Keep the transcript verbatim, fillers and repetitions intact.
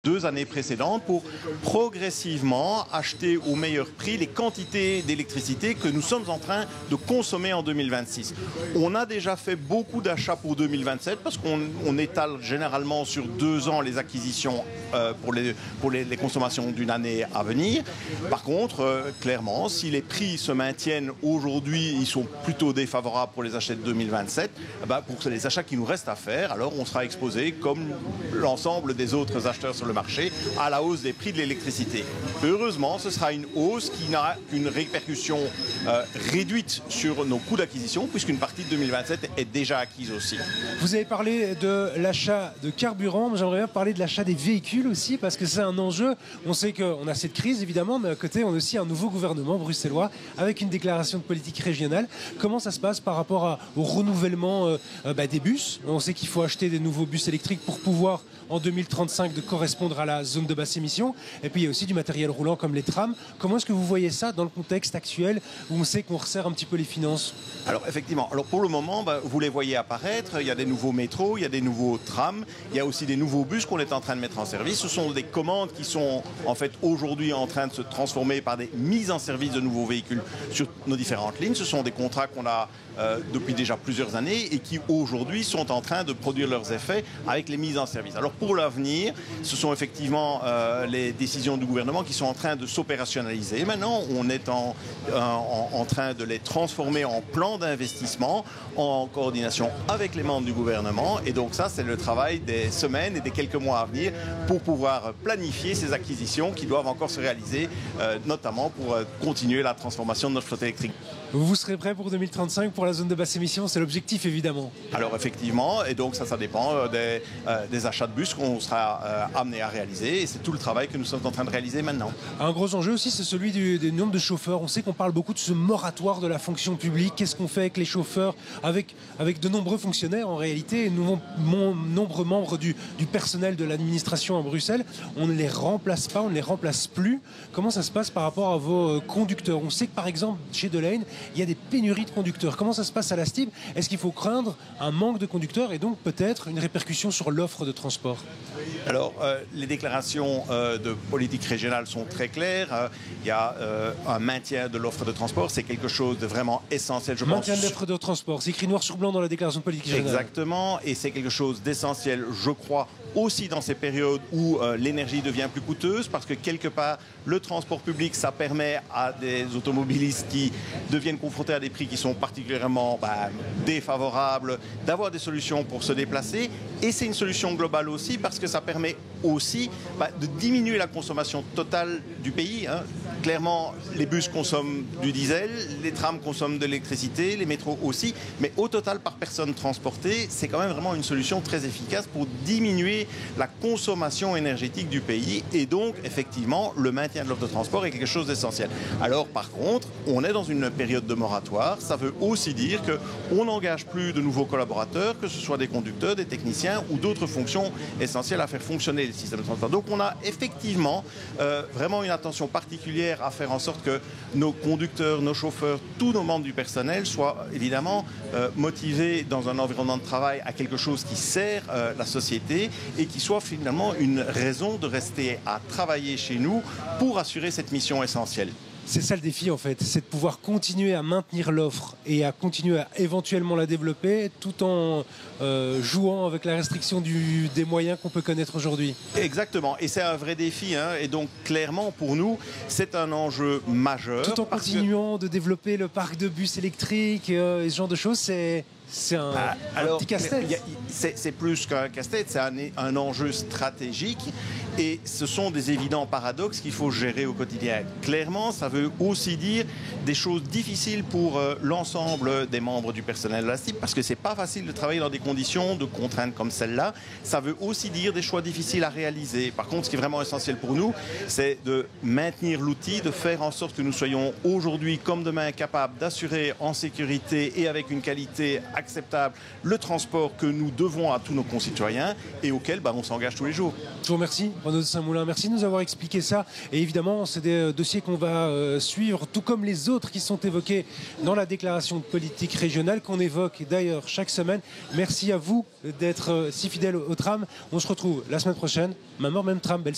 deux années précédentes pour progressivement acheter au meilleur prix les quantités d'électricité que nous sommes en train de consommer en deux mille vingt-six. On a déjà fait beaucoup d'achats pour deux mille vingt-sept parce qu'on on étale généralement sur deux ans les acquisitions euh, pour, les, pour les, les consommations d'une année à venir. Par contre, euh, clairement, si les prix se maintiennent aujourd'hui, ils sont plutôt défavorables pour les achats de deux mille vingt-sept, bah pour les achats qui nous restent à faire, alors on sera exposé comme l'ensemble des autres acheteurs sur le marché à la hausse des prix de l'électricité. Heureusement, ce sera une hausse qui n'aura qu'une répercussion euh, réduite sur nos coûts d'acquisition puisqu'une partie de deux mille vingt-sept est déjà acquise aussi. Vous avez parlé de l'achat de carburant, mais j'aimerais bien parler de l'achat des véhicules aussi parce que c'est un enjeu. On sait qu'on a cette crise évidemment, mais à côté on a aussi un nouveau gouvernement bruxellois avec une déclaration de politique régionale. Comment ça se passe par rapport à, au renouvellement euh, bah, des bus? On sait qu'il faut acheter des nouveaux bus électriques pour pouvoir en deux mille trente-cinq de correspondre à la zone de basse émission. Et puis il y a aussi du matériel roulant comme les trams. Comment est-ce que vous voyez ça dans le contexte actuel où on sait qu'on resserre un petit peu les finances? Alors effectivement, alors pour le moment, bah, vous les voyez apparaître. Il y a des nouveaux métros, il y a des nouveaux trams, il y a aussi des nouveaux bus qu'on est en train de mettre en service. Ce sont des commandes qui sont en fait aujourd'hui en train de se transformer par des mises en service de nouveaux véhicules sur nos différentes lignes. Ce sont des contrats qu'on a euh, depuis déjà plusieurs années et qui aujourd'hui sont en train de produire leurs effets avec les mises en service. Alors pour l'avenir, ce sont effectivement euh, les décisions du gouvernement qui sont en train de s'opérationnaliser. Maintenant, on est en, en, en train de les transformer en plans d'investissement en coordination avec les membres du gouvernement. Et donc ça, c'est le travail des semaines et des quelques mois à venir pour pouvoir planifier ces acquisitions qui doivent encore se réaliser, euh, notamment pour euh, continuer la transformation de notre flotte électrique. Vous serez prêt pour deux mille trente-cinq pour la zone de basse émission? C'est l'objectif évidemment. Alors effectivement, et donc ça, ça dépend des, euh, des achats de bus qu'on sera euh, amené à réaliser. Et c'est tout le travail que nous sommes en train de réaliser maintenant. Un gros enjeu aussi, c'est celui du, du nombre de chauffeurs. On sait qu'on parle beaucoup de ce moratoire de la fonction publique. Qu'est-ce qu'on fait avec les chauffeurs, avec, avec de nombreux fonctionnaires en réalité, et nous, mon, nombreux membres du, du personnel de l'administration à Bruxelles. On ne les remplace pas, on ne les remplace plus. Comment ça se passe par rapport à vos conducteurs? On sait que par exemple, chez Delaine, il y a des pénuries de conducteurs. Comment ça se passe à la S T I B? Est-ce qu'il faut craindre un manque de conducteurs et donc peut-être une répercussion sur l'offre de transport? Alors, euh, les déclarations euh, de politique régionale sont très claires. Euh, il y a euh, un maintien de l'offre de transport. C'est quelque chose de vraiment essentiel, je maintien pense. de l'offre de transport. C'est écrit noir sur blanc dans la déclaration de politique régionale. Exactement. Et c'est quelque chose d'essentiel, je crois, aussi dans ces périodes où euh, l'énergie devient plus coûteuse, parce que quelque part, le transport public, ça permet à des automobilistes qui deviennent confrontés à des prix qui sont particulièrement bah, défavorables, d'avoir des solutions pour se déplacer. Et c'est une solution globale aussi, parce que ça permet aussi bah, de diminuer la consommation totale du pays. Hein. Clairement, les bus consomment du diesel, les trams consomment de l'électricité, les métros aussi. Mais au total, par personne transportée, c'est quand même vraiment une solution très efficace pour diminuer la consommation énergétique du pays. Et donc, effectivement, le maintien de l'offre de transport est quelque chose d'essentiel. Alors, par contre, on est dans une période de moratoire. Ça veut aussi dire qu'on n'engage plus de nouveaux collaborateurs, que ce soit des conducteurs, des techniciens ou d'autres fonctions essentielles à faire fonctionner le système de transport. Donc, on a effectivement euh, vraiment une attention particulière à faire en sorte que nos conducteurs, nos chauffeurs, tous nos membres du personnel soient évidemment euh, motivés dans un environnement de travail à quelque chose qui sert euh, la société et qui soit finalement une raison de rester à travailler chez nous pour assurer cette mission essentielle. C'est ça le défi en fait, c'est de pouvoir continuer à maintenir l'offre et à continuer à éventuellement la développer tout en euh, jouant avec la restriction du, des moyens qu'on peut connaître aujourd'hui. Exactement, et c'est un vrai défi, hein. Et donc clairement pour nous c'est un enjeu majeur. Tout en continuant que... de développer le parc de bus électriques euh, et ce genre de choses, c'est... C'est un, ah, alors, un petit casse-tête. C'est plus qu'un casse-tête, c'est un, un enjeu stratégique et ce sont des évidents paradoxes qu'il faut gérer au quotidien. Clairement, ça veut aussi dire des choses difficiles pour euh, l'ensemble des membres du personnel de la S T I B parce que c'est pas facile de travailler dans des conditions de contraintes comme celle-là. Ça veut aussi dire des choix difficiles à réaliser. Par contre, ce qui est vraiment essentiel pour nous, c'est de maintenir l'outil, de faire en sorte que nous soyons aujourd'hui comme demain capables d'assurer en sécurité et avec une qualité acceptable le transport que nous devons à tous nos concitoyens et auquel bah, on s'engage tous les jours. Je vous remercie, Renaud de Saint-Moulin. Merci de nous avoir expliqué ça. Et évidemment, c'est des dossiers qu'on va euh, suivre, tout comme les autres qui sont évoqués dans la déclaration de politique régionale qu'on évoque d'ailleurs chaque semaine. Merci à vous d'être euh, si fidèles au tram. On se retrouve la semaine prochaine. Même heure, même tram. Belle